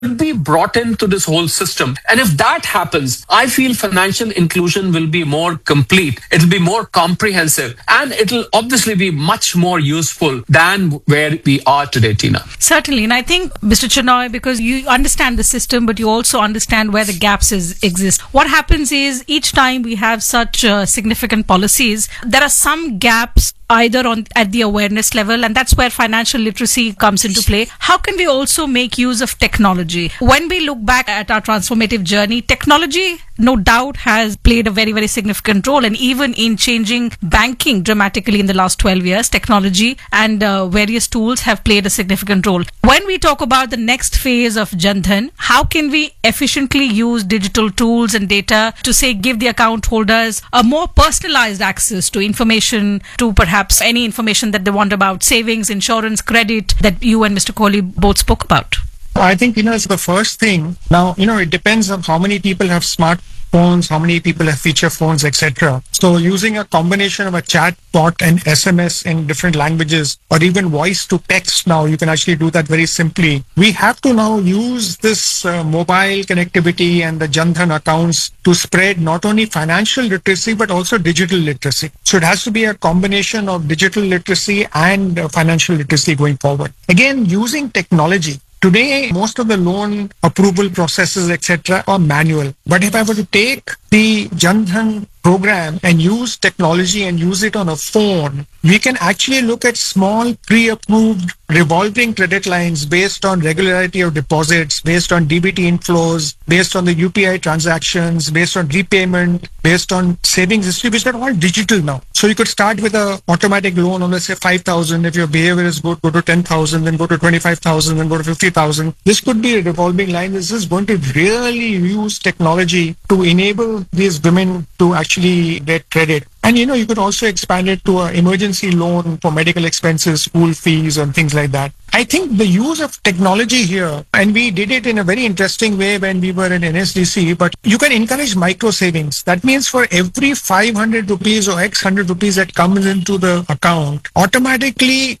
be brought into this whole system. And if that happens, I feel financial inclusion will be more complete. It'll be more comprehensive, and it'll obviously be much more useful than where we are today, Tina. Certainly. And I think, Mr. Chenoy, because you understand the system, but you also understand where the gaps exist. What happens is each time we have such significant policies, there are some gaps either at the awareness level, and that's where financial literacy comes into play. How can we also make use of technology? When we look back at our transformative journey, technology no doubt has played a very, very significant role, and even in changing banking dramatically in the last 12 years, technology and various tools have played a significant role. When we talk about the next phase of Jan Dhan, how can we efficiently use digital tools and data to, say, give the account holders a more personalized access to information, to perhaps any information that they want about savings, insurance, credit that you and Mr. Kohli both spoke about? I think, it's the first thing. Now, it depends on how many people have smartphones, how many people have feature phones, etc. So using a combination of a chat bot and SMS in different languages, or even voice to text now, you can actually do that very simply. We have to now use this mobile connectivity and the Jan Dhan accounts to spread not only financial literacy, but also digital literacy. So it has to be a combination of digital literacy and financial literacy going forward. Again, using technology. Today, most of the loan approval processes, etc., are manual. But if I were to take the Jan Dhan program and use technology and use it on a phone, we can actually look at small pre-approved revolving credit lines based on regularity of deposits, based on DBT inflows, based on the UPI transactions, based on repayment, based on savings history, which are all digital now. So you could start with an automatic loan on, let's say, 5,000. If your behavior is good, go to 10,000, then go to 25,000, then go to 50,000. This could be a revolving line. This is going to really use technology to enable these women to actually get credit. And you could also expand it to an emergency loan for medical expenses, school fees, and things like that. I think the use of technology here, and we did it in a very interesting way when we were in NSDC, but you can encourage micro savings. That means for every 500 rupees or X 100 rupees that comes into the account, automatically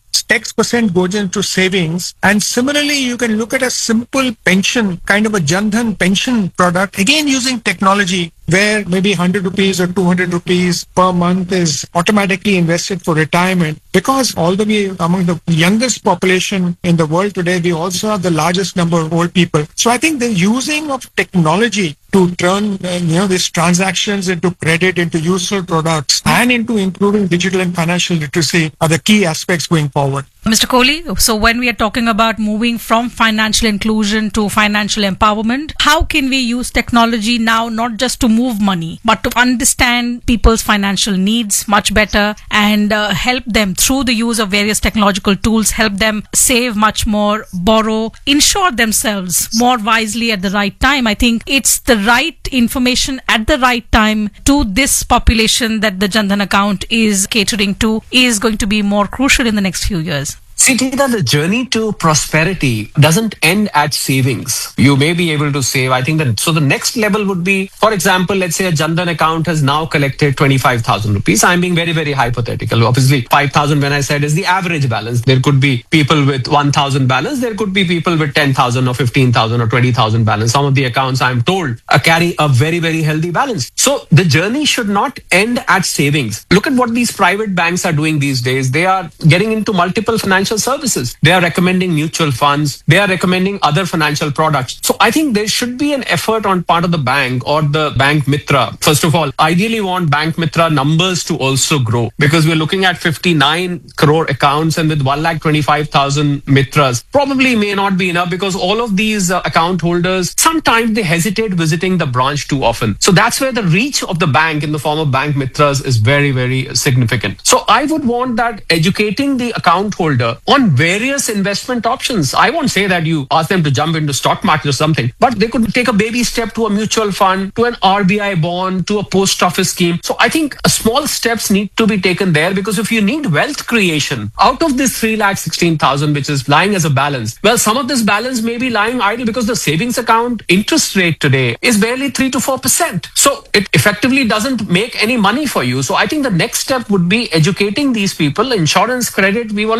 X% goes into savings. And similarly, you can look at a simple pension, kind of a Jan Dhan pension product, again using technology, where maybe 100 rupees or 200 rupees per month is automatically invested for retirement. Because although we are among the youngest population in the world today, we also have the largest number of old people. So I think the using of technology to turn these transactions into credit, into useful products, and into improving digital and financial literacy are the key aspects going forward. Mr. Kohli, so when we are talking about moving from financial inclusion to financial empowerment, how can we use technology now not just to move money, but to understand people's financial needs much better and help them through the use of various technological tools, help them save much more, borrow, insure themselves more wisely at the right time? I think it's the right information at the right time to this population that the Jan Dhan account is catering to is going to be more crucial in the next few years. See, Tina, the journey to prosperity doesn't end at savings. You may be able to save. I think that, so the next level would be, for example, let's say a Jan Dhan account has now collected 25,000 rupees. I'm being very, very hypothetical. Obviously, 5,000 when I said is the average balance. There could be people with 1,000 balance. There could be people with 10,000 or 15,000 or 20,000 balance. Some of the accounts, I'm told, carry a very, very healthy balance. So the journey should not end at savings. Look at what these private banks are doing these days. They are getting into multiple financial services. They are recommending mutual funds. They are recommending other financial products. So I think there should be an effort on part of the bank or the Bank Mitra. First of all, ideally want Bank Mitra numbers to also grow, because we're looking at 59 crore accounts, and with 1,25,000 Mitras probably may not be enough, because all of these account holders, sometimes they hesitate visiting the branch too often. So that's where the reach of the bank in the form of Bank Mitras is very, very significant. So I would want that educating the account holder on various investment options. I won't say that you ask them to jump into stock market or something, but they could take a baby step to a mutual fund, to an RBI bond, to a post office scheme. So I think small steps need to be taken there, because if you need wealth creation out of this 3,16,000 which is lying as a balance, well, some of this balance may be lying idle because the savings account interest rate today is barely 3 to 4%. So it effectively doesn't make any money for you. So I think the next step would be educating these people. Insurance, credit, we've already spoken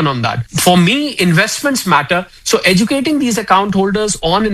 on that. For me, investments matter. So educating these account holders on